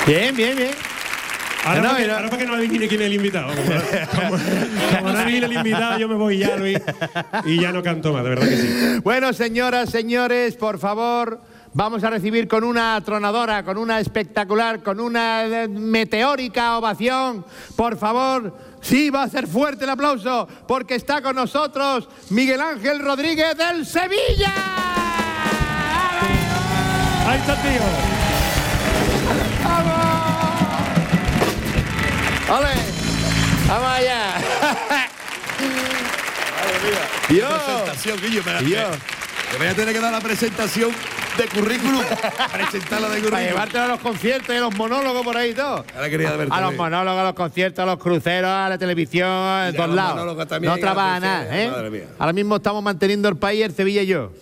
Bien, bien, bien. Ahora para que no adivine quién es el invitado. Como no adivine el invitado, yo me voy ya, Luis. Y ya no canto más, de verdad que sí. Bueno, señoras, señores, por favor, vamos a recibir con una atronadora, con una espectacular, con una meteórica ovación. Por favor, sí, va a ser fuerte el aplauso, porque está con nosotros Miguel Ángel Rodríguez del Sevilla. Ahí está el tío. ¡Vamos! ¡Ole! ¡Vamos allá! Dios. Presentación, Guillo, que voy a tener que dar la presentación de currículum. Presentarla de currículum. Para llevártelo a los conciertos y a los monólogos por ahí y todo. Ahora quería verte. A los monólogos, a los conciertos, a los cruceros, a la televisión, a todos lados. No trabaja nada, ¿eh? Madre mía. Ahora mismo estamos manteniendo el país, el Sevilla y yo.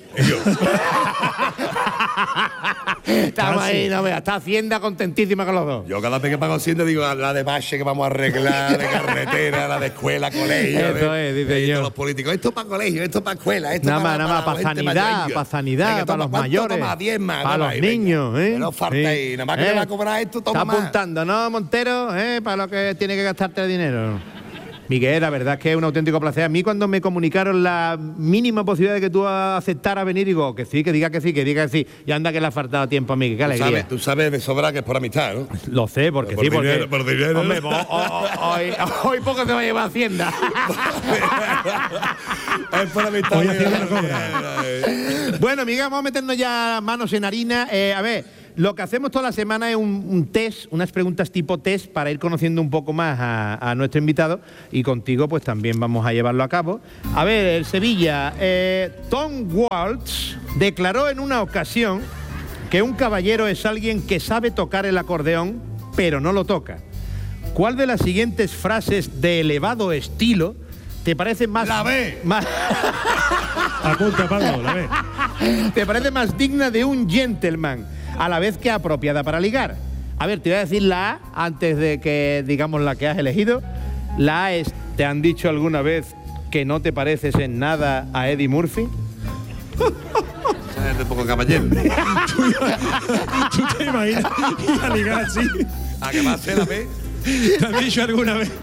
Estamos ahí, no veas, está Hacienda contentísima con los dos. Yo cada vez que pago Hacienda digo la de bache que vamos a arreglar, de carretera, la de escuela, colegio. Eso es, dice yo. Los políticos, esto para colegio, esto para escuela, esto nada más, para sanidad, para los mayores, más, 10 más, para los niños, ¿eh? No falta ahí, nada más que le va a cobrar esto, toma está más. apuntando, ¿no, Montero? Para lo que tiene que gastarte el dinero. Miguel, la verdad es que es un auténtico placer. A mí cuando me comunicaron la mínima posibilidad de que tú aceptaras venir, digo que sí, que diga que sí, que diga que sí. Y anda que le ha faltado tiempo a Miguel, qué alegría. Tú sabes de sobra que es por amistad, ¿no? Lo sé, porque por sí, dinero, porque... por dinero. Hombre, hoy poco te va a llevar Hacienda. Es por amistad. Hoy Hacienda no cobra. Bueno, Miguel, vamos a meternos ya manos en harina. A ver... Lo que hacemos toda la semana es un test, unas preguntas tipo test para ir conociendo un poco más a nuestro invitado y contigo pues también vamos a llevarlo a cabo. A ver, el Sevilla, Tom Waltz declaró en una ocasión que un caballero es alguien que sabe tocar el acordeón pero no lo toca. ¿Cuál de las siguientes frases de elevado estilo te parece más... La B. Apunta, Pablo, la B. ¿Te parece más digna de un gentleman, a la vez que apropiada para ligar? A ver, te voy a decir la A antes de que digamos la que has elegido. La A es, ¿te han dicho alguna vez que no te pareces en nada a Eddie Murphy? Es de poco caballero. ¿Tú te imaginas ir a ligar así? ¿A qué va a ser la B? ¿Te han dicho alguna vez?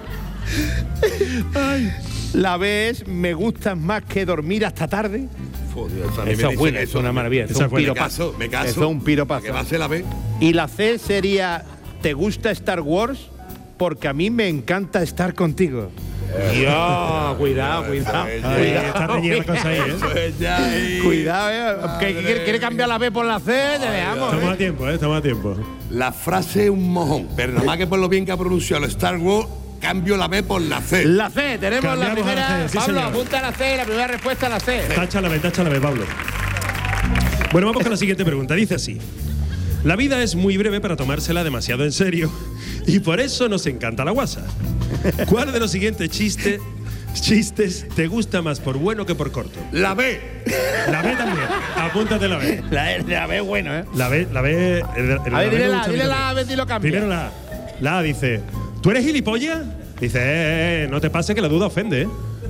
Ay. La B es, ¿me gustas más que dormir hasta tarde? Joder, Eso es bueno, es una maravilla. Esa Es un fue, piropazo. me caso. Eso es un piropazo. ¿Qué va a ser la B? Y la C sería, ¿te gusta Star Wars? Porque a mí me encanta estar contigo. Dios, cuidado. Está reñida la cosa ahí, ¿eh? Cuidado, ¿Quiere cambiar la B por la C? Te dejamos. Estamos a tiempo, estamos a tiempo. La frase es un mojón, pero nada más que por lo bien que ha pronunciado el Star Wars, cambio la B por la C. La C, tenemos Cambiamos la primera. a la C, sí, Pablo, señor. apunta la C, la primera respuesta la C. Tacha la B, Pablo. Bueno, vamos con la siguiente pregunta. Dice así. La vida es muy breve para tomársela demasiado en serio y por eso nos encanta la guasa. ¿Cuál de los siguientes chistes te gusta más por bueno que por corto? La B. La B también. Apúntate la B. La B es bueno, ¿eh? La B. A ver, dile la A, a ver si lo cambia. Primero la A. La A dice, ¿tú eres gilipollas? Dice, no te pases que la duda ofende, ¿eh?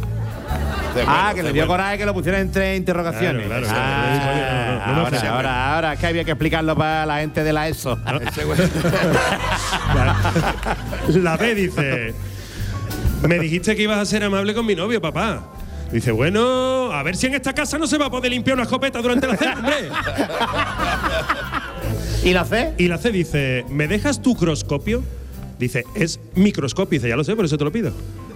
Que le dio coraje que lo pusiera entre interrogaciones. Claro. Ahora, es que había que explicarlo para la gente de la ESO. La B dice, me dijiste que ibas a ser amable con mi novio, papá. Dice, bueno, a ver si en esta casa no se va a poder limpiar una escopeta durante la cena, hombre. ¿Y la C? Y la C dice, ¿me dejas tu croscopio? Dice, es microscopio. Dice, ya lo sé, por eso te lo pido.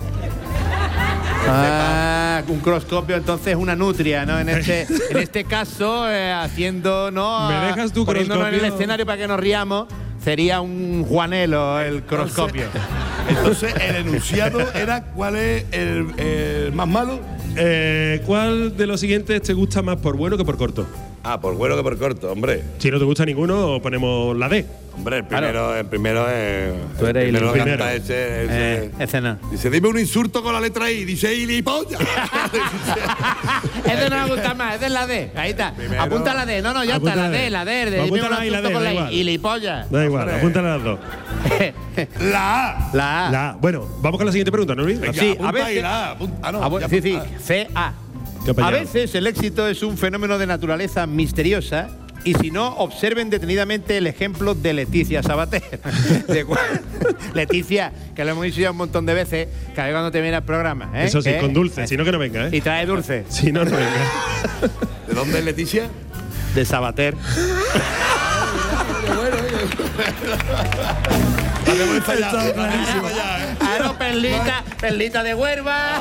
Un croscopio, entonces una nutria, ¿no? En este caso, haciendo, ¿no? ¿Me dejas tu poniéndonos croscopio? en el escenario para que nos riamos, sería un Juanelo el croscopio. Entonces, el enunciado era ¿cuál es el más malo? ¿Cuál de los siguientes te gusta más por bueno que por corto? Por bueno que por corto, hombre. Si no te gusta ninguno, ponemos la D. Hombre, el primero es. Tú eres el primero el canta ese. Ese no. Dice, dime un insulto con la letra I. Dice, ¡gilipollas! Ese no me gusta más, ese es la D. Ahí está. Primero. Apunta la D. No, ya está, Apunta la D. Pues apunta la A y la D, da igual. Y lipolla. Da igual, apúntale las dos. La A. La A. La A. Bueno, vamos con la siguiente pregunta, ¿no, Luis? Venga, Sí, apunta a veces- ahí la A. Sí, C-A. Qué A apañado. veces el éxito es un fenómeno de naturaleza misteriosa Y si no, observen detenidamente el ejemplo de Leticia Sabater. Leticia, que lo hemos dicho ya un montón de veces, cada vez cuando te viene al programa. Eso sí, con dulce, si no que no venga. Y trae dulce. Si no, no venga. ¿De dónde es Leticia? De Sabater. Claro, perlita de Huelva.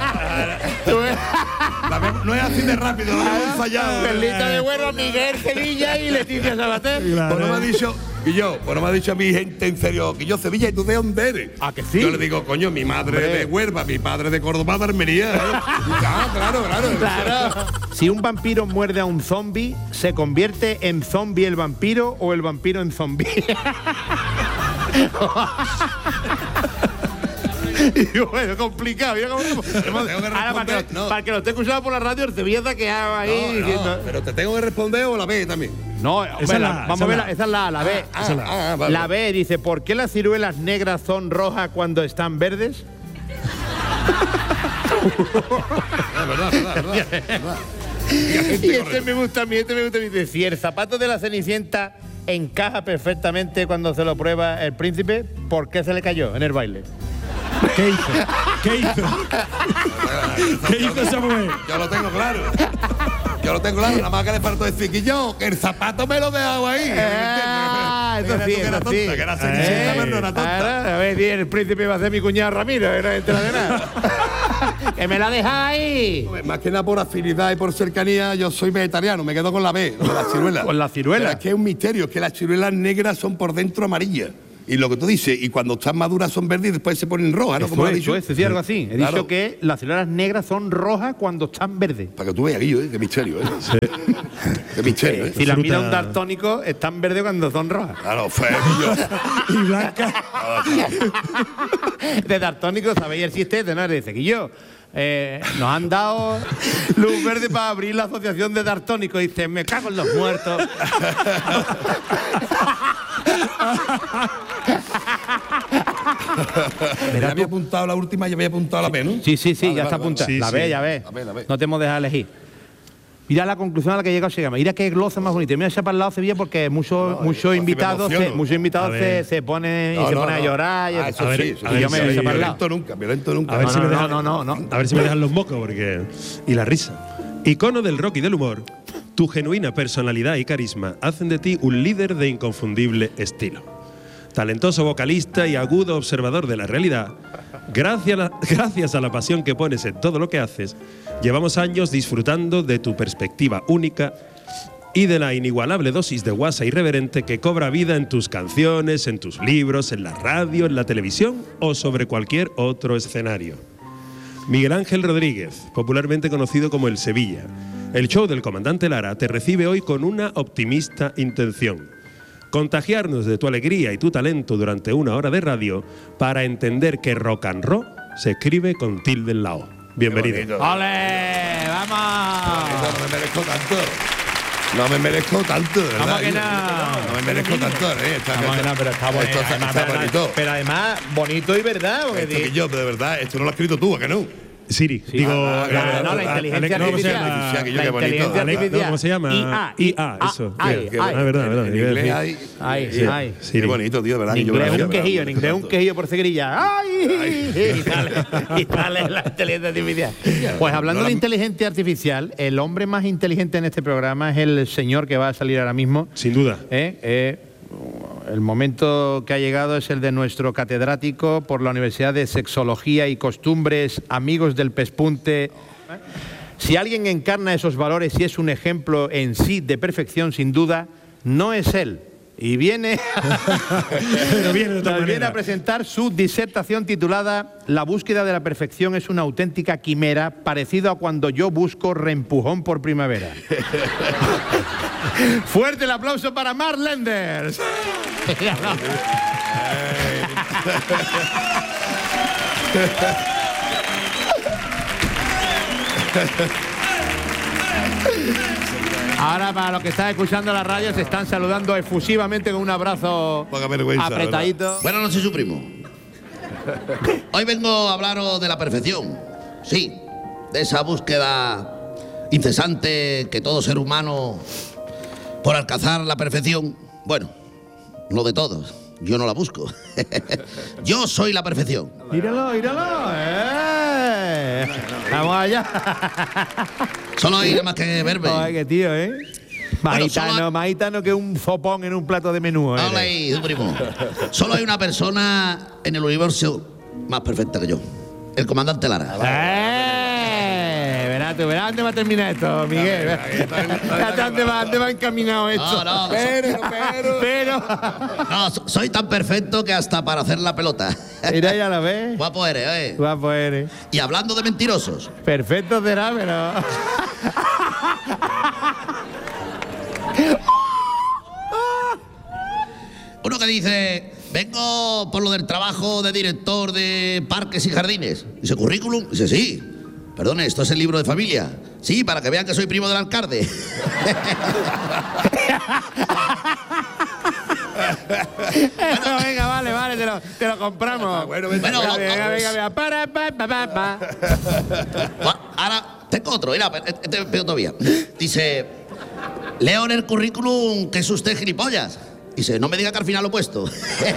No es así de rápido, lo hemos fallado. Perlita de Huelva, Miguel Sevilla y Leticia Sabater. Claro. Bueno, me ha dicho, bueno, me ha dicho a mi gente en serio, que yo Sevilla, ¿y tú de dónde eres? ¿Ah, que sí? Yo le digo, coño, mi madre de Huelva, mi padre de Córdoba, de Almería. Claro. Si un vampiro muerde a un zombie, ¿se convierte en zombie el vampiro o el vampiro en zombie? Y bueno, complicado. Ahora, para que lo esté escuchando por la radio, el Sevilla que haga ahí diciendo. Pero te tengo que responder o la B también. No, vamos a ver, esa es la B. Vale. La B dice, ¿por qué las ciruelas negras son rojas cuando están verdes? Es verdad. Y este me gusta a mí, dice, si el zapato de la Cenicienta encaja perfectamente cuando se lo prueba el príncipe, ¿por qué se le cayó en el baile? ¿Qué hizo? ¿Qué hizo esa mujer? Yo lo tengo claro, nada más que le faltó decir que el zapato me lo he dejado ahí. Eso sí. Que era Cenicienta, pero no era tonta. A ver, el príncipe va a ser mi cuñado Ramiro, que no entra de nada. ¡Que me la dejáis! Más que nada por afinidad y por cercanía, yo soy vegetariano, me quedo con la B, con la ciruela. Con la ciruela. Pero es que es un misterio, es que las ciruelas negras son por dentro amarillas. Y lo que tú dices, y cuando están maduras son verdes y después se ponen rojas, ¿no? Como Eso es algo así. He dicho que las ciruelas negras son rojas cuando están verdes. Para que tú veas, Guillo, qué misterio, Sí. Qué misterio, Si las mira un daltónico, están verdes cuando son rojas. Claro, fue Guillo. Y blanca. De daltónico, ¿sabéis el chiste? No, le dice, Guillo, nos han dado luz verde para abrir la asociación de daltónicos. Y dice, me cago en los muertos. Ya había apuntado la última, ya había apuntado la B, ¿no? Sí, ya está apuntada. La B, ya ves. No te hemos dejado elegir. Mira la conclusión a la que llega se llama. Mira qué glosa más bonita. Mira esa para el lado Sevilla porque muchos invitados se ponen a llorar. Violento nunca. A ver si me dejan los mocos porque y la risa. Icono del rock y del humor, tu genuina personalidad y carisma hacen de ti un líder de inconfundible estilo. Talentoso vocalista y agudo observador de la realidad, gracias a la pasión que pones en todo lo que haces, llevamos años disfrutando de tu perspectiva única y de la inigualable dosis de guasa irreverente que cobra vida en tus canciones, en tus libros, en la radio, en la televisión o sobre cualquier otro escenario. Miguel Ángel Rodríguez, popularmente conocido como El Sevilla, el show del comandante Lara te recibe hoy con una optimista intención: contagiarnos de tu alegría y tu talento durante una hora de radio para entender que rock and roll se escribe con tilde en la O. Bienvenido. ¡Ole! ¡Vamos! No me merezco tanto. No me merezco tanto, de verdad. ¿Cómo que no? No me merezco tanto, pero está bonito. Está bonito. Pero además, bonito y verdad. Esto que yo, de verdad, esto no lo has escrito tú, ¿a que no? Siri, la inteligencia artificial. ¿Cómo se llama? IA, eso. Verdad. Qué bonito, tío, de verdad. En inglés un quejillo por seguirilla. ¡Ay! Y sale la inteligencia artificial. Pues hablando de inteligencia artificial, el hombre más inteligente en este programa es el señor que va a salir ahora mismo. Sin duda. El momento que ha llegado es el de nuestro catedrático por la Universidad de Sexología y Costumbres, Amigos del Pespunte. Si alguien encarna esos valores y es un ejemplo en sí de perfección, sin duda, no es él. Y viene a presentar su disertación titulada La búsqueda de la perfección es una auténtica quimera, parecido a cuando yo busco reempujón por primavera. Fuerte el aplauso para Mark Lenders. Ahora, para los que están escuchando la radio, se están saludando efusivamente con un abrazo apretadito. ¿Verdad? Buenas noches, su primo. Hoy vengo a hablaros de la perfección. Sí, de esa búsqueda incesante que todo ser humano por alcanzar la perfección, bueno, no de todos, yo no la busco. Yo soy la perfección. Míralo. Vamos allá. Solo hay nada más que verme. Ay, qué tío, ¿eh? Bueno, Más gitano que un sopón en un plato de menú. Habla ahí, tu primo. Solo hay una persona en el universo más perfecta que yo. El comandante Lara. Verás dónde va a terminar esto, Miguel. ¿Dónde va encaminado esto? No, Pero. No, soy tan perfecto que hasta para hacer la pelota. Mira, ya lo ves. Guapo eres, ¿eh? Guapo eres. Y hablando de mentirosos. Perfecto será, pero. Uno que dice, vengo por lo del trabajo de director de parques y jardines. Dice, ¿currículum? Dice, sí. Perdone, ¿esto es el libro de familia? Sí, para que vean que soy primo del alcalde. Venga, vale, te lo compramos. Bueno, Venga. Para. Ahora, tengo otro, mira, este es peor todavía. Dice, leo en el currículum que es usted gilipollas. Dice, no me diga que al final lo he puesto.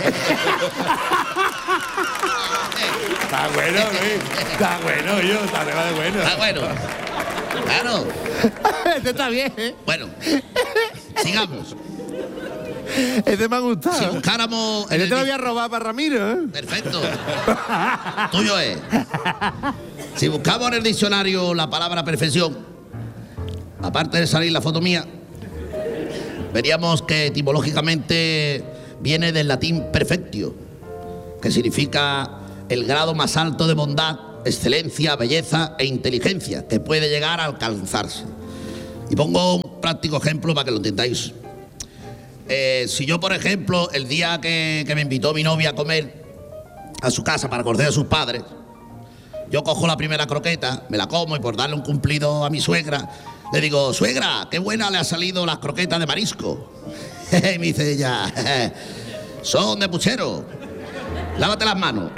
Está bueno, Luis. Está bueno. Ah, bueno. Claro. Este está bien, ¿eh? Bueno, sigamos. Este me ha gustado. Si buscáramos... Este te lo voy a robar para Ramiro, ¿eh? Perfecto. Tuyo es. Si buscamos en el diccionario la palabra perfección, aparte de salir la foto mía, veríamos que etimológicamente viene del latín perfectio, que significa el grado más alto de bondad, excelencia, belleza e inteligencia que puede llegar a alcanzarse. Y pongo un práctico ejemplo para que lo entendáis. Si yo, por ejemplo, el día que me invitó mi novia a comer a su casa para conocer a sus padres, yo cojo la primera croqueta, me la como y por darle un cumplido a mi suegra, le digo, suegra, qué buena le ha salido las croquetas de marisco. Y me dice ella, son de puchero, lávate las manos.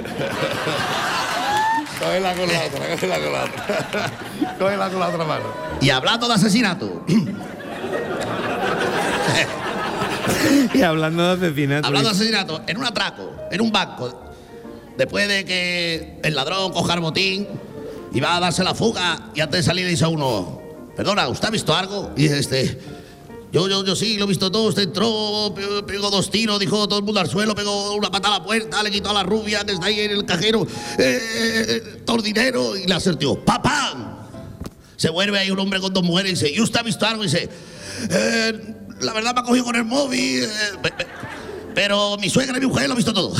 Cógela con la otra mano. Y hablando de asesinato, Y hablando de asesinato. en un atraco, en un banco, después de que el ladrón coja el botín y va a darse la fuga, y antes de salir dice a uno, perdona, ¿usted ha visto algo? Y dice yo sí, lo he visto todo. Usted entró, pegó 2 tiros, dijo todo el mundo al suelo, pegó una patada a la puerta, le quitó a la rubia que está ahí en el cajero todo el dinero y le acertió, ¡papam! Se vuelve ahí un hombre con 2 mujeres y dice, ¿y usted ha visto algo? Y dice, la verdad me ha cogido con el móvil, pero mi suegra y mi mujer lo han visto todo.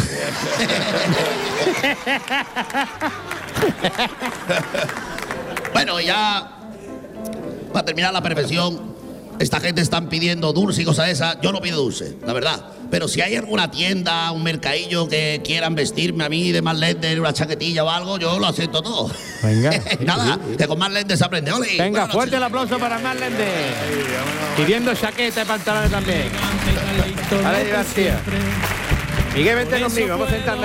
Bueno, ya para terminar la perfección, esta gente están pidiendo dulce y cosas de esas. Yo no pido dulce, la verdad. Pero si hay alguna tienda, un mercadillo que quieran vestirme a mí de Marlene, una chaquetilla o algo, yo lo acepto todo. Venga. Nada, que con Marlene se aprende. ¡Ole! Venga, Buenas fuerte noches. el aplauso para Marlene. Pidiendo chaqueta y pantalones también. Vale, García. Miguel, vente conmigo, vamos sentando.